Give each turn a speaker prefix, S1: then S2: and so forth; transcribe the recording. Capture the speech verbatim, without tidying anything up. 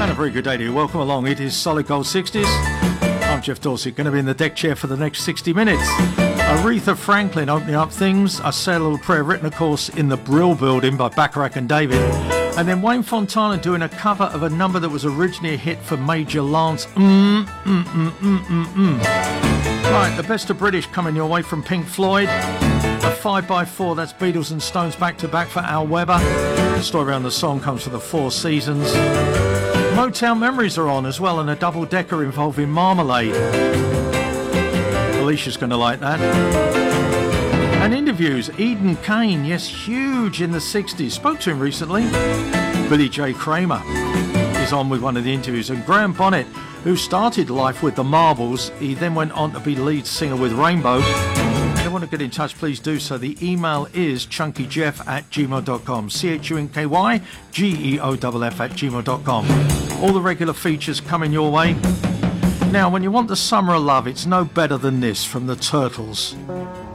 S1: And a very good day to you. Welcome along. It is Solid Gold sixties. I'm Jeff Dorsey, going to be in the deck chair for the next sixty minutes. Aretha Franklin opening up things. I Say a Little Prayer, written, of course, in the Brill Building by Bacharach and David. And then Wayne Fontana doing a cover of a number that was originally a hit for Major Lance. Mm, mm, mm, mm, mm, mm. Right, the best of British coming your way from Pink Floyd. A five by four, that's Beatles and Stones back to back for Al Weber. The story around the song comes from the Four Seasons. Motown Memories are on as well, and a double decker involving Marmalade. Alicia's going to like that. And interviews, Eden Kane, yes, huge in the sixties. Spoke to him recently. Billy J. Kramer is on with one of the interviews. And Graham Bonnet, who started life with the Marbles, he then went on to be lead singer with Rainbow. If you want to get in touch, please do so. The email is chunkyjeff at gmail dot com. C H U N K Y G E O F F at gmail dot com. All the regular features coming your way. Now, when you want the summer of love, it's no better than this from the Turtles.